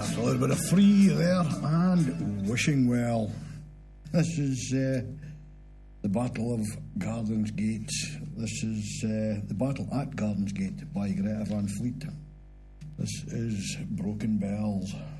After a little bit of Free there and Wishing Well. This is the Battle of Gardens Gate. This is the Battle at Gardens Gate by Greta Van Fleet. This is Broken Bells.